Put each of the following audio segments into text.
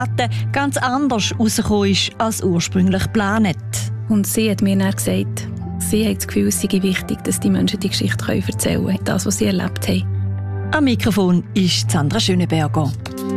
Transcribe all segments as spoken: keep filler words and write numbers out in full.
ganz anders rausgekommen ist als ursprünglich geplant. Und sie hat mir dann gesagt, sie hat das Gefühl, es sei wichtig, dass die Menschen die Geschichte erzählen können, das, was sie erlebt haben. Am Mikrofon ist Sandra Schöneberger.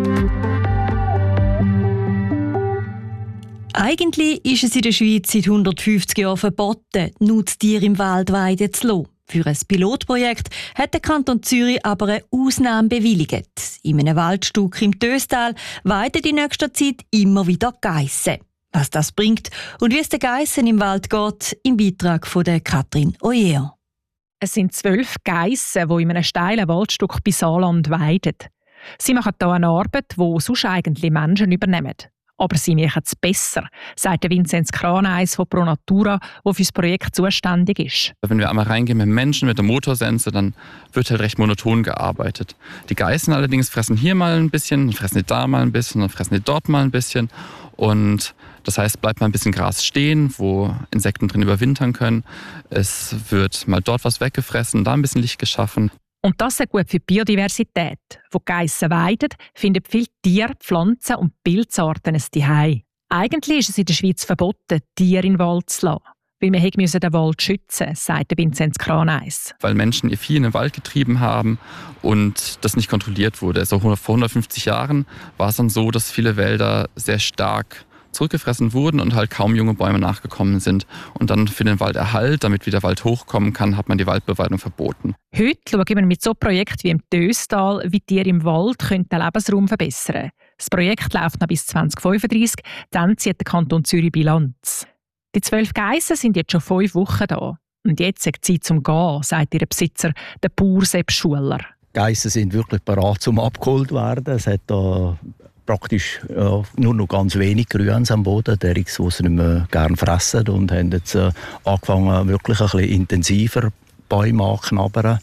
Eigentlich ist es in der Schweiz seit hundertfünfzig Jahren verboten, Nutztiere im Wald weiden zu lassen. Für ein Pilotprojekt hat der Kanton Zürich aber eine Ausnahme bewilligt. In einem Waldstück im Töstal weiden in nächster Zeit immer wieder Geissen. Was das bringt und wie es den Geissen im Wald geht, im Beitrag von der Katrin Oyer. Es sind zwölf Geissen, die in einem steilen Waldstück bei Saarland weiden. Sie machen hier eine Arbeit, die sonst eigentlich Menschen übernehmen. Aber sie machen es besser, sagt Vinzenz Kraneis von Pro Natura, der für das Projekt zuständig ist. Wenn wir einmal reingehen mit Menschen, mit der Motorsense, dann wird halt recht monoton gearbeitet. Die Geißen allerdings fressen hier mal ein bisschen, dann fressen die da mal ein bisschen, dann fressen die dort mal ein bisschen. Und das heißt, bleibt mal ein bisschen Gras stehen, wo Insekten drin überwintern können. Es wird mal dort was weggefressen, da ein bisschen Licht geschaffen. Und das ist gut für die Biodiversität. Wo die Geissen weiden, finden viele Tiere, Pflanzen und Pilzarten ein Zuhause. Eigentlich ist es in der Schweiz verboten, Tiere in den Wald zu lassen. Weil wir müssen den Wald schützen, sagt Vinzenz Kraneis. Weil Menschen ihr Vieh in den Wald getrieben haben und das nicht kontrolliert wurde. Also vor hundertfünfzig Jahren war es dann so, dass viele Wälder sehr stark zurückgefressen wurden und halt kaum junge Bäume nachgekommen sind. Und dann für den Walderhalt, damit wieder Wald hochkommen kann, hat man die Waldbeweidung verboten. Heute schauen wir mit so einem Projekt wie im Töstal, wie Tiere im Wald können den Lebensraum verbessern können. Das Projekt läuft noch bis zwanzig fünfunddreissig, dann zieht der Kanton Zürich Bilanz. Die zwölf Geissen sind jetzt schon fünf Wochen da. Und jetzt ist Zeit zum Gehen, sagt ihr Besitzer, der Bauer Sepp Schuller. Die Geissen sind wirklich bereit zum abgeholt werden. Es hat da praktisch ja, nur noch ganz wenig Grüns am Boden, der die sie nicht mehr gerne fressen, und haben jetzt äh, angefangen, wirklich ein bisschen intensiver Bäume anzuknabbern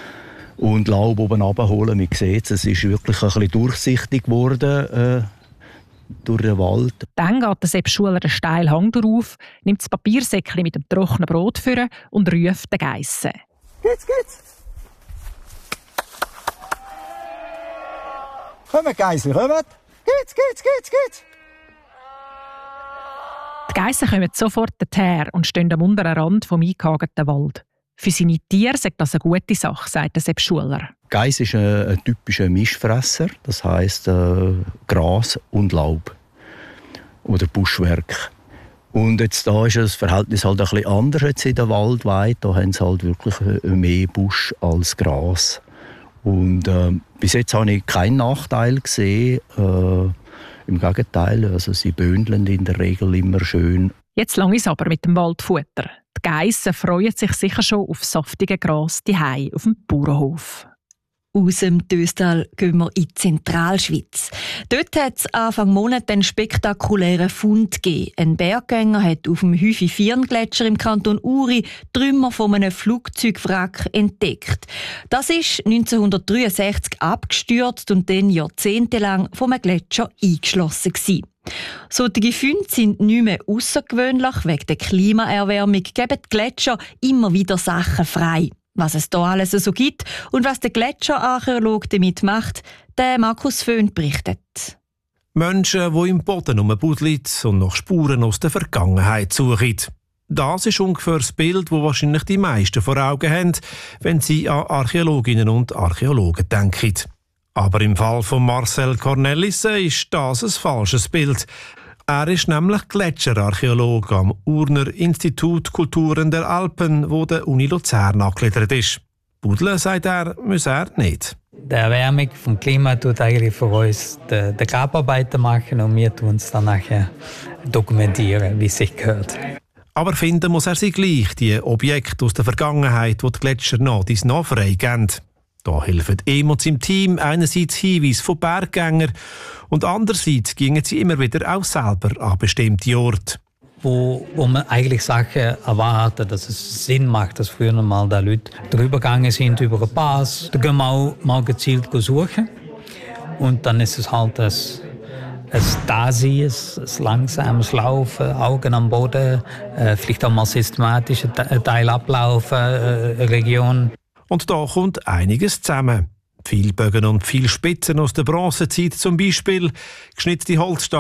und Laub oben runterholen. Man sieht, es ist wirklich ein bisschen durchsichtig geworden äh, durch den Wald. Dann geht der Sepp Schuller den steilen Hang drauf, nimmt das Papiersäckchen mit dem trockenen Brot vor und ruft den Geissen. Geht's, geht's! Kommt, Geissen, kommt! Geht's, geht's, geht's, geht's! Die Geissen kommen sofort her und stehen am unteren Rand vom eingehagten Wald. Für seine Tiere sagt das eine gute Sache, sagt Sepp Schuller. Geiss ist ein, ein typischer Mischfresser, das heisst äh, Gras und Laub oder Buschwerk. Und jetzt da ist das Verhältnis halt ein bisschen anders jetzt in der Waldweide. Da haben sie halt wirklich mehr Busch als Gras. Und äh, bis jetzt habe ich keinen Nachteil gesehen. Äh, Im Gegenteil, also sie bündeln in der Regel immer schön. Jetzt lang ist aber mit dem Waldfutter. Die Geissen freuen sich sicher schon auf saftige Gras daheim auf dem Bauernhof. Aus dem Töstal gehen wir in die Zentralschweiz. Dort hat es Anfang Monat einen spektakulären Fund gegeben. Ein Berggänger hat auf dem Hüfi-Firn-Gletscher im Kanton Uri Trümmer von einem Flugzeugwrack entdeckt. Das ist neunzehnhundertdreiundsechzig abgestürzt und dann jahrzehntelang vom Gletscher eingeschlossen gewesen. Solche Funde sind nicht mehr außergewöhnlich. Wegen der Klimaerwärmung geben die Gletscher immer wieder Sachen frei. Was es da alles so gibt und was der Gletscherarchäologe damit macht, der Markus Föhn berichtet. Menschen, die im Boden rumbuddeln und nach Spuren aus der Vergangenheit suchen. Das ist ungefähr das Bild, das wahrscheinlich die meisten vor Augen haben, wenn sie an Archäologinnen und Archäologen denken. Aber im Fall von Marcel Cornelissen ist das ein falsches Bild. Er ist nämlich Gletscherarchäologe am Urner Institut Kulturen der Alpen, wo der Uni Luzern angegliedert ist. Buddeln, sagt er, muss er nicht. Die Erwärmung vom Klima tut eigentlich für uns die, die Grabarbeiten machen und wir tun es dann nachher dokumentieren, wie es sich gehört. Aber finden muss er sie gleich, die Objekte aus der Vergangenheit, die die Gletscher nach dies nach freigeben. Da helfen ihm und seinem Team einerseits Hinweise von Berggängern und andererseits gingen sie immer wieder auch selber an bestimmte Orte. Wo, wo man eigentlich Sachen erwartet, dass es Sinn macht, dass früher mal da Leute drüber gegangen sind über einen Pass. Da können wir auch mal gezielt suchen. Und dann ist es halt das, das Dasein, das langsames Laufen, Augen am Boden, äh, vielleicht auch mal systematisch ein Teil ablaufen, äh, eine Region. Und da kommt einiges zusammen. Viele Bögen und viele Spitzen aus der Bronzezeit zum Beispiel, geschnitzte Holzstangen